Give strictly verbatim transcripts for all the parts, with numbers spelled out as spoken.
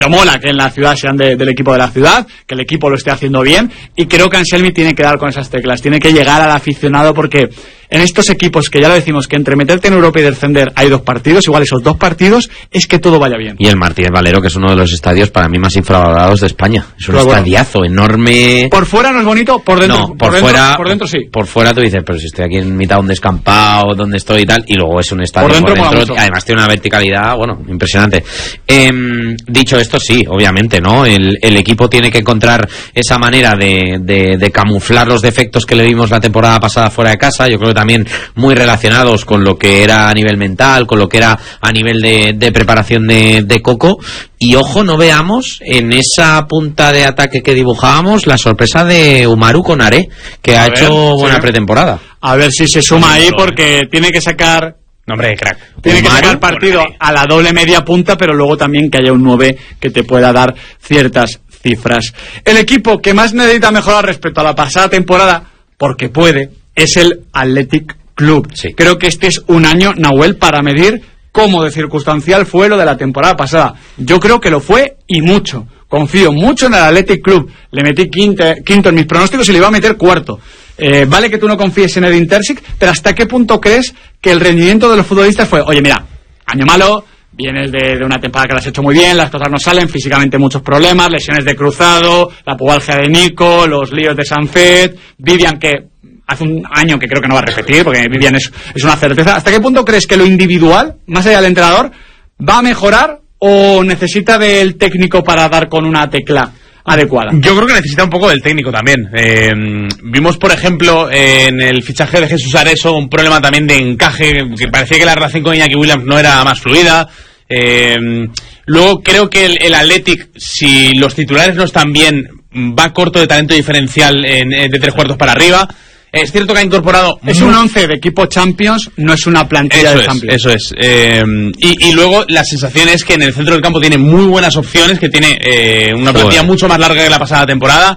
Pero mola que en la ciudad sean de, del equipo de la ciudad, que el equipo lo esté haciendo bien, y creo que Anselmi tiene que dar con esas teclas, tiene que llegar al aficionado, porque en estos equipos que ya lo decimos, que entre meterte en Europa y descender hay dos partidos, igual esos dos partidos es que todo vaya bien. Y el Martínez Valero, que es uno de los estadios para mí más infravalorados de España, es un pero estadiazo bueno, enorme. Por fuera no es bonito, por dentro, no, por, por dentro, fuera, por dentro sí. Por fuera tú dices, pero si estoy aquí en mitad de un descampado, donde estoy y tal, y luego es un estadio por dentro, por dentro además tiene una verticalidad, bueno, impresionante. Eh, dicho esto, sí, obviamente, ¿no? El, el equipo tiene que encontrar esa manera de, de, de camuflar los defectos que le vimos la temporada pasada fuera de casa. Yo creo que también muy relacionados con lo que era a nivel mental, con lo que era a nivel de, de preparación de, de Coco. Y ojo, no veamos en esa punta de ataque que dibujábamos la sorpresa de Umaru Konaré, que a ha ver, hecho buena sí. pretemporada. A ver si se suma ahí, porque tiene que sacar... Nombre de crack. Tiene Umaru, que sacar partido a la doble media punta, pero luego también que haya un nueve que te pueda dar ciertas cifras. El equipo que más necesita mejorar respecto a la pasada temporada, porque puede, es el Athletic Club. Sí. Creo que este es un año, Nahuel, para medir cómo de circunstancial fue lo de la temporada pasada. Yo creo que lo fue y mucho. Confío mucho en el Athletic Club. Le metí quinto, quinto en mis pronósticos y le iba a meter cuarto. Eh, vale que tú no confíes en Edin Terzic, pero ¿hasta qué punto crees que el rendimiento de los futbolistas fue, oye, mira, año malo, vienes de, de una temporada que la has hecho muy bien, las cosas no salen, físicamente muchos problemas, lesiones de Cruzado, la pubalgia de Nico, los líos de Sanfet, Vivian, que hace un año que creo que no va a repetir, porque Vivian es, es una certeza. ¿Hasta qué punto crees que lo individual, más allá del entrenador, va a mejorar o necesita del técnico para dar con una tecla adecuada? Yo creo que necesita un poco del técnico también. Eh, vimos, por ejemplo, en el fichaje de Jesús Areso un problema también de encaje, que parecía que la relación con Iñaki Williams no era más fluida. Eh, luego creo que el, el Athletic, si los titulares no están bien, va corto de talento diferencial en, de tres cuartos para arriba. Es cierto que ha incorporado... Es un once de equipo Champions, no es una plantilla eso de es, Champions. Eso es. Eh, y, y luego la sensación es que en el centro del campo tiene muy buenas opciones, que tiene eh, una plantilla mucho más larga que la pasada temporada.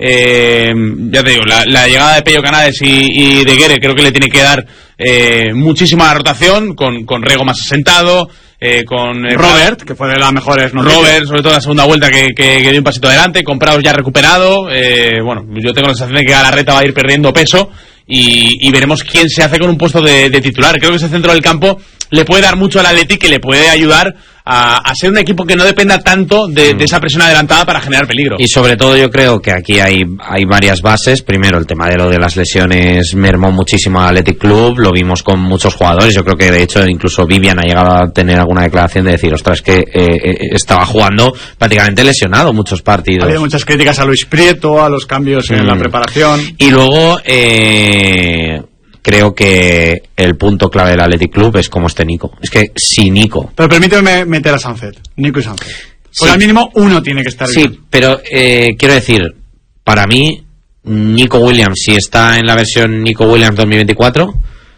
Eh, ya te digo, la, la llegada de Pello Canales y, y de Guerre creo que le tiene que dar eh, muchísima rotación, con, con Rego más asentado, eh, con eh, Robert, que fue de las mejores noticias. Robert, sobre todo la segunda vuelta que, que, que dio un pasito adelante, con Prados ya recuperado. Eh, bueno, yo tengo la sensación de que Galarreta va a ir perdiendo peso y, y veremos quién se hace con un puesto de, de titular. Creo que ese centro del campo le puede dar mucho al Athletic, que le puede ayudar a, a ser un equipo que no dependa tanto de, de esa presión adelantada para generar peligro. Y sobre todo yo creo que aquí hay, hay varias bases. Primero, el tema de lo de las lesiones mermó muchísimo al Athletic Club, lo vimos con muchos jugadores. Yo creo que de hecho incluso Vivian ha llegado a tener alguna declaración de decir, ostras, que eh, eh, estaba jugando prácticamente lesionado muchos partidos. Había muchas críticas a Luis Prieto, a los cambios en mm. la preparación. Y luego eh, creo que el punto clave del Athletic Club es cómo esté Nico. Es que si Nico... Pero permíteme meter a Sanfet, Nico y Sanfet. Porque sí, al mínimo uno tiene que estar sí, bien. Sí, pero eh, quiero decir, para mí, Nico Williams, si está en la versión Nico Williams dos mil veinticuatro,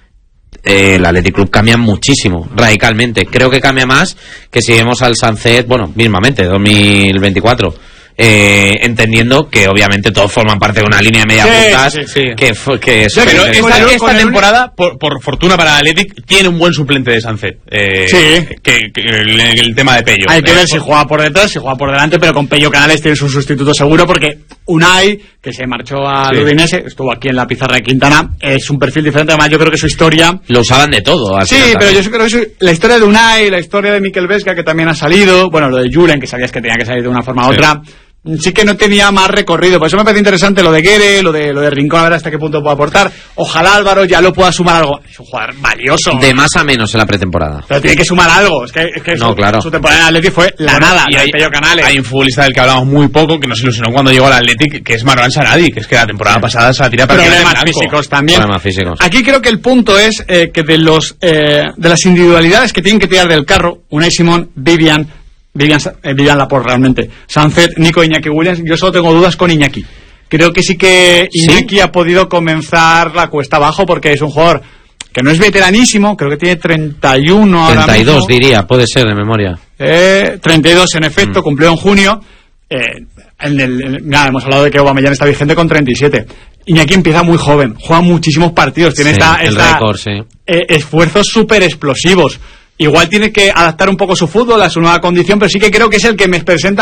eh, el Athletic Club cambia muchísimo, radicalmente. Creo que cambia más que si vemos al Sanfet, bueno, mismamente, dos mil veinticuatro. Eh, entendiendo que obviamente todos forman parte de una línea de media sí, puntas sí, sí. que, que es pero que esta, el, esta temporada por, por fortuna para el Athletic tiene un buen suplente de Sanfet, eh, sí. que, que el, el tema de Pello hay que eh, ver si juega por detrás, si juega por delante, pero con Pello Canales tienes un sustituto seguro, porque Unai, que se marchó al sí. Udinese, estuvo aquí en la pizarra de Quintana, es un perfil diferente. Además yo creo que su historia lo usaban de todo sí, pero yo creo que su, la historia de Unai, la historia de Mikel Vesga, que también ha salido, bueno, lo de Julen, que sabías que tenía que salir de una forma u sí. otra, sí que no tenía más recorrido. Por eso me parece interesante lo de Guerre, lo de lo de Rincón, a ver hasta qué punto puede aportar. Ojalá Álvaro ya lo pueda sumar algo. Es un jugador valioso. De más a menos en la pretemporada. Pero tiene que sumar algo. Es que, es que no, su, claro. su temporada en Athletic fue la bueno, nada. Y hay, Pello Canales. Hay un futbolista del que hablamos muy poco, que nos ilusionó cuando llegó al Athletic, que es Marouane Saradi, que es que la temporada sí. pasada se la tira para problemas físicos también. Problemas físicos. Aquí creo que el punto es eh, que de los eh, de las individualidades que tienen que tirar del carro, Unai Simón, Vivian, Vivian, eh, Vivian Laporte realmente, Sanfet, Nico, Iñaki Williams, yo solo tengo dudas con Iñaki. Creo que sí que Iñaki ¿Sí? ha podido comenzar la cuesta abajo, porque es un jugador que no es veteranísimo, creo que tiene treinta y uno ahora treinta y dos mismo. Diría, puede ser de memoria. Eh, treinta y dos en efecto, mm. cumplió en junio. Eh, en el, en, nada, hemos hablado de que Aubameyang está vigente con treinta y siete. Iñaki empieza muy joven, juega muchísimos partidos, tiene sí, esta, el esta récord, sí. eh, esfuerzos súper explosivos. Igual tiene que adaptar un poco su fútbol a su nueva condición, pero sí que creo que es el que me presenta